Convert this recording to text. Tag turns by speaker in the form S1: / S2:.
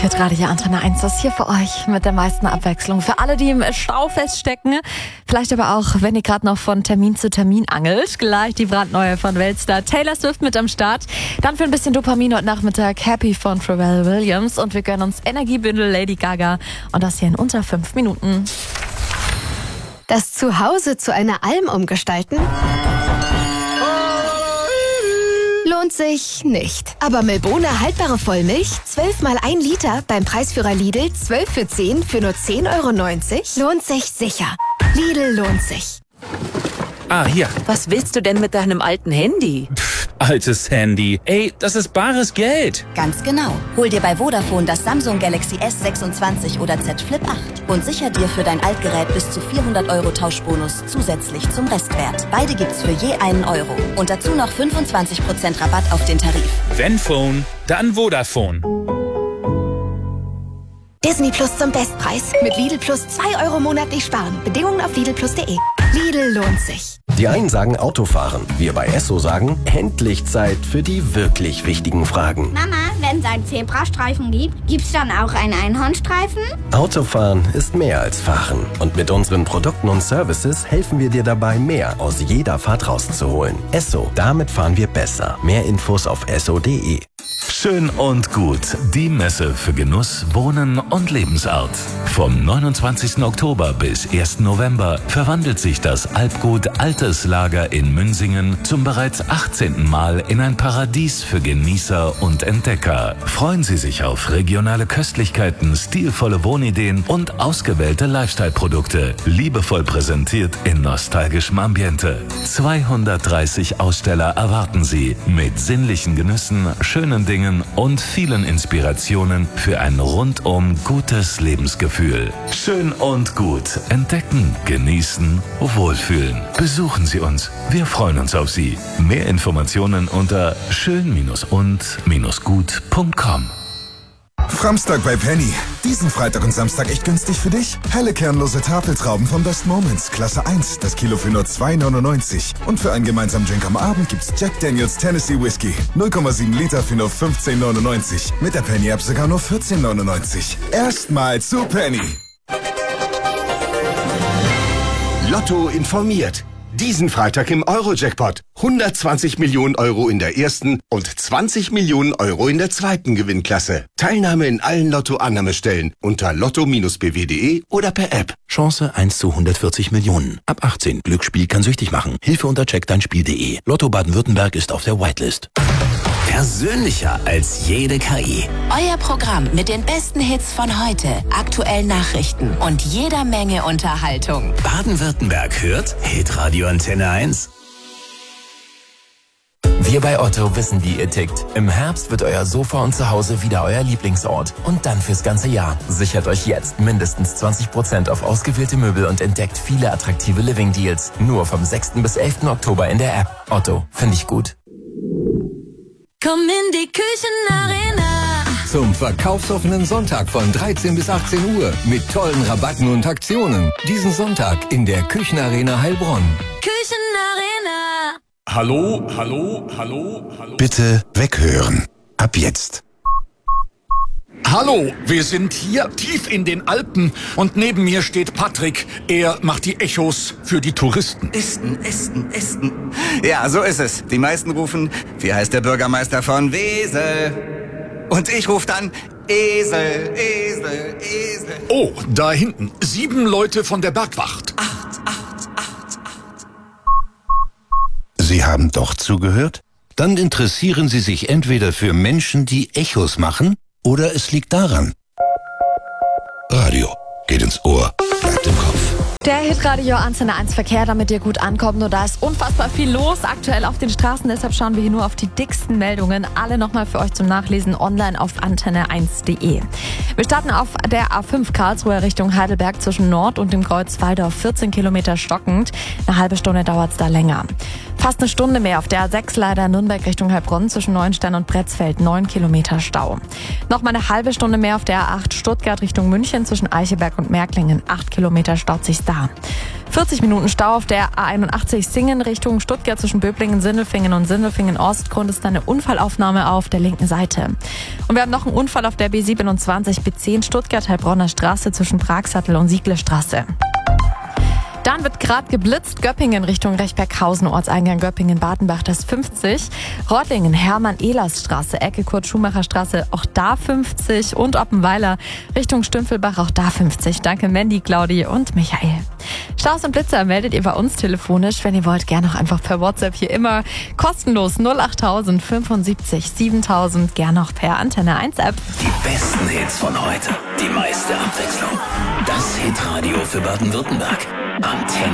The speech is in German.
S1: Hitradio Antenne 1 ist hier für euch mit der meisten Abwechslung. Für alle, die im Stau feststecken, vielleicht aber auch, wenn ihr gerade noch von Termin zu Termin angelt. Gleich die brandneue von Weltstar Taylor Swift mit am Start. Dann für ein bisschen Dopamin heute Nachmittag Happy von Pharrell Williams. Und wir gönnen uns Energiebündel Lady Gaga. Und das hier in unter 5 Minuten.
S2: Das Zuhause zu einer Alm umgestalten? Lohnt sich nicht. Aber Milbona haltbare Vollmilch, 12 mal 1 Liter, beim Preisführer Lidl 12 für 10 für nur 10,90 € lohnt sich sicher. Lidl lohnt sich.
S3: Ah, hier.
S4: Was willst du denn mit deinem alten Handy?
S3: Altes Handy. Ey, das ist bares Geld.
S5: Ganz genau. Hol dir bei Vodafone das Samsung Galaxy S26 oder Z Flip 8 und sicher dir für dein Altgerät bis zu 400 € Tauschbonus zusätzlich zum Restwert. Beide gibt's für je €1. Und dazu noch 25% Rabatt auf den Tarif.
S3: Wenn Phone, dann Vodafone.
S2: Disney Plus zum Bestpreis. Mit Lidl Plus 2 € monatlich sparen. Bedingungen auf lidlplus.de. Lidl lohnt sich.
S6: Die einen sagen Autofahren. Wir bei Esso sagen, endlich Zeit für die wirklich wichtigen Fragen.
S7: Mama, wenn es einen Zebrastreifen gibt, gibt's dann auch einen Einhornstreifen?
S6: Autofahren ist mehr als Fahren. Und mit unseren Produkten und Services helfen wir dir dabei, mehr aus jeder Fahrt rauszuholen. Esso, damit fahren wir besser. Mehr Infos auf esso.de.
S8: Schön und gut. Die Messe für Genuss, Wohnen und Lebensart. Vom 29. Oktober bis 1. November verwandelt sich das Alpgut Altes Lager in Münsingen zum bereits 18. Mal in ein Paradies für Genießer und Entdecker. Freuen Sie sich auf regionale Köstlichkeiten, stilvolle Wohnideen und ausgewählte Lifestyle-Produkte. Liebevoll präsentiert in nostalgischem Ambiente. 230 Aussteller erwarten Sie mit sinnlichen Genüssen, schönen Dingen und vielen Inspirationen für ein rundum gutes Lebensgefühl. Schön und gut. Entdecken, genießen, wohlfühlen. Besuchen Sie uns. Wir freuen uns auf Sie. Mehr Informationen unter schön-und-gut.com.
S9: Framstag bei Penny. Diesen Freitag und Samstag echt günstig für dich. Helle kernlose Tafeltrauben von Best Moments, Klasse 1, das Kilo für nur 2,99. Und für einen gemeinsamen Drink am Abend gibt's Jack Daniels Tennessee Whiskey. 0,7 Liter für nur 15,99. Mit der Penny-App sogar nur 14,99. Erstmal zu Penny.
S10: Lotto informiert. Diesen Freitag im Euro-Jackpot. 120 Millionen € in der ersten und 20 Millionen € in der zweiten Gewinnklasse. Teilnahme in allen Lotto-Annahmestellen unter lotto-bw.de oder per App.
S11: Chance 1 zu 140 Millionen. Ab 18. Glücksspiel kann süchtig machen. Hilfe unter checkdeinspiel.de. Lotto Baden-Württemberg ist auf der Whitelist.
S12: Persönlicher als jede KI.
S13: Euer Programm mit den besten Hits von heute, aktuellen Nachrichten und jeder Menge Unterhaltung.
S12: Baden-Württemberg hört Hitradio Antenne 1.
S14: Wir bei Otto wissen, wie ihr tickt. Im Herbst wird euer Sofa und Zuhause wieder euer Lieblingsort. Und dann fürs ganze Jahr. Sichert euch jetzt mindestens 20% auf ausgewählte Möbel und entdeckt viele attraktive Living-Deals. Nur vom 6. bis 11. Oktober in der App. Otto, finde ich gut.
S15: Komm in die Küchenarena.
S16: Zum verkaufsoffenen Sonntag von 13 bis 18 Uhr mit tollen Rabatten und Aktionen. Diesen Sonntag in der Küchenarena Heilbronn.
S15: Küchenarena.
S17: Hallo, hallo, hallo, hallo.
S18: Bitte weghören. Ab jetzt.
S17: Hallo, wir sind hier tief in den Alpen und neben mir steht Patrick. Er macht die Echos für die Touristen.
S19: Esten. Ja, so ist es. Die meisten rufen, wie heißt der Bürgermeister von Wesel? Und ich rufe dann, Esel.
S17: Oh, da hinten, 7 Leute von der Bergwacht.
S19: 8.
S18: Sie haben doch zugehört? Dann interessieren Sie sich entweder für Menschen, die Echos machen, oder es liegt daran. Radio geht ins Ohr, bleibt im Kopf.
S1: Der Hitradio Antenne 1 Verkehr, damit ihr gut ankommt. Und da ist unfassbar viel los aktuell auf den Straßen. Deshalb schauen wir hier nur auf die dicksten Meldungen. Alle nochmal für euch zum Nachlesen online auf antenne1.de. Wir starten auf der A5 Karlsruhe Richtung Heidelberg zwischen Nord und dem Kreuz Walldorf. 14 Kilometer stockend. Eine halbe Stunde dauert es da länger. Fast eine Stunde mehr auf der A6 leider Nürnberg Richtung Heilbronn zwischen Neuenstein und Bretzfeld. 9 Kilometer Stau. Nochmal eine halbe Stunde mehr auf der A8 Stuttgart Richtung München zwischen Eichelberg und Märklingen. 8 Kilometer staut sich da. 40 Minuten Stau auf der A81 Singen Richtung Stuttgart zwischen Böblingen, Sindelfingen und Sindelfingen-Ost. Grund ist eine Unfallaufnahme auf der linken Seite. Und wir haben noch einen Unfall auf der B27 B10 Stuttgart-Heilbronner Straße zwischen Pragsattel und Sieglerstraße. Dann wird gerade geblitzt, Göppingen Richtung Rechberghausen, Ortseingang Göppingen-Badenbach, das 50. Reutlingen, Hermann-Ehlers-Straße, Ecke Kurt-Schumacher-Straße, auch da 50. Und Oppenweiler Richtung Stümpfelbach, auch da 50. Danke Mandy, Claudi und Michael. Staus und Blitzer meldet ihr bei uns telefonisch, wenn ihr wollt, gerne auch einfach per WhatsApp hier immer kostenlos 08000 75 7000, gerne auch per Antenne 1 App.
S12: Die besten Hits von heute, die meiste Abwechslung. Das Hitradio für Baden-Württemberg. Antenne